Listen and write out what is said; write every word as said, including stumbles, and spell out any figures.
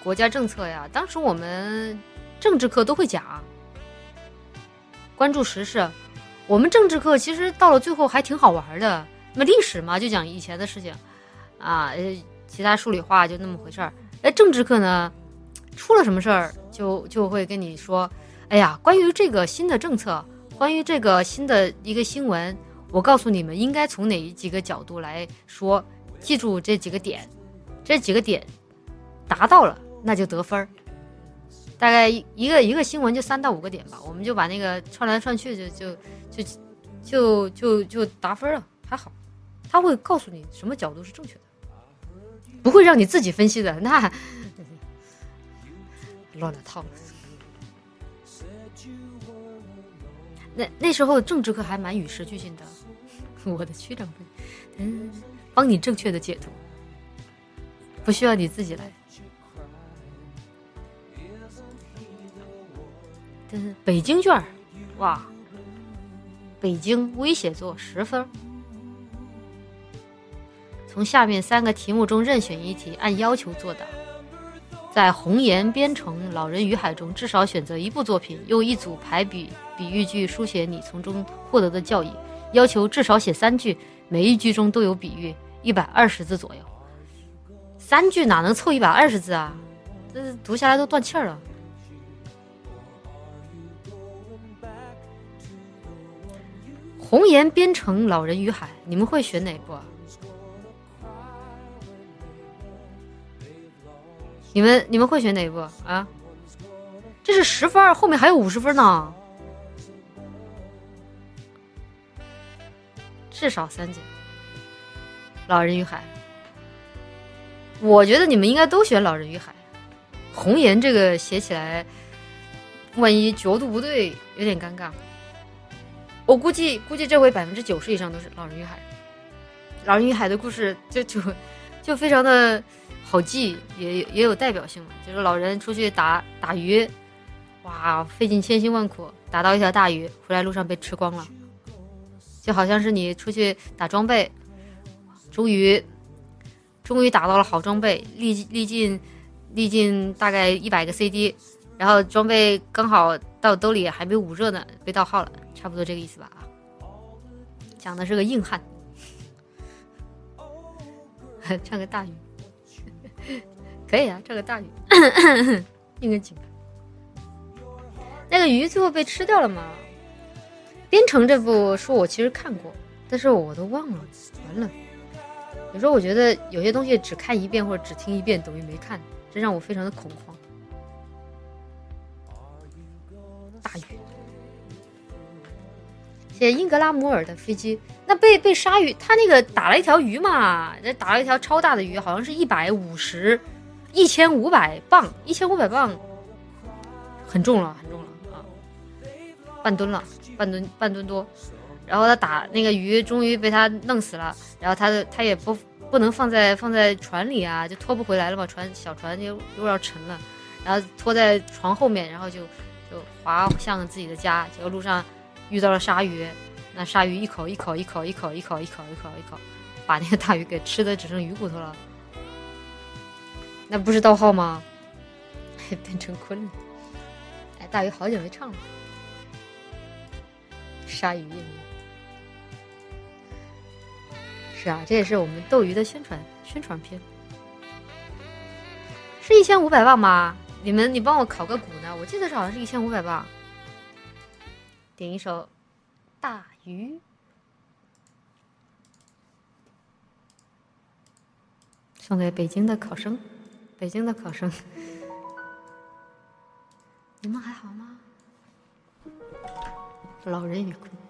国家政策呀，当时我们政治课都会讲，关注时事。我们政治课其实到了最后还挺好玩的，那么历史嘛就讲以前的事情啊，其他数理化就那么回事儿。哎，政治课呢，出了什么事儿就就会跟你说，哎呀，关于这个新的政策，关于这个新的一个新闻，我告诉你们应该从哪几个角度来说，记住这几个点，这几个点达到了那就得分儿。大概一个一个新闻就三到五个点吧，我们就把那个串来串去就就就就就就答分了，还好，他会告诉你什么角度是正确的，不会让你自己分析的，那乱了套了。那那时候政治课还蛮与时俱进的，我的区长不，嗯，帮你正确的解读，不需要你自己来。北京卷，哇，北京微写作十分。从下面三个题目中任选一题，按要求作答。在红岩边城老人与海中，至少选择一部作品，用一组排比比喻句书写你从中获得的教益。要求至少写三句，每一句中都有比喻，一百二十字左右。三句哪能凑一百二十字啊？这读下来都断气儿了。红岩边城老人与海，你们会选哪部啊？你们你们会选哪一部啊？这是十分，后面还有五十分呢，至少三节。老人与海，我觉得你们应该都选老人与海。红岩这个写起来，万一角度不对，有点尴尬。我估计估计这回百分之九十以上都是老人与海。老人与海的故事就就就非常的好记，也也有代表性嘛。就是老人出去打打鱼，哇，费尽千辛万苦打到一条大鱼，回来路上被吃光了。就好像是你出去打装备，终于终于打到了好装备，历历尽历尽大概一百个 C D， 然后装备刚好到兜里还没捂热呢，被盗号了。差不多这个意思吧啊，讲的是个硬汉，唱个大鱼，可以啊，唱个大鱼，应个景。那个鱼最后被吃掉了吗？边城这部书我其实看过，但是我都忘了，完了。有时候我觉得有些东西只看一遍或者只听一遍等于没看，这让我非常的恐慌。大鱼。写英格拉姆尔的飞机，那被被鲨鱼，他那个打了一条鱼嘛，打了一条超大的鱼，好像是一百五十，一千五百磅，一千五百磅，很重了，很重了啊，半吨了，半吨半吨多。然后他打那个鱼，终于被他弄死了。然后他的他也不不能放在放在船里啊，就拖不回来了嘛，船小船又又要沉了，然后拖在床后面，然后就就滑向自己的家，结果路上。遇到了鲨鱼，那鲨鱼一口一口一口一口一口一口一口一口，把那个大鱼给吃的只剩鱼骨头了。那不是盗号吗？变成昆了。哎，大鱼好久没唱了。鲨鱼夜明。是啊，这也是我们斗鱼的宣传宣传片。是一千五百磅吗？你们你帮我考个鼓呢？我记得是好像是一千五百磅。点一首大鱼，送给北京的考生，北京的考生，你们还好吗？老人与共。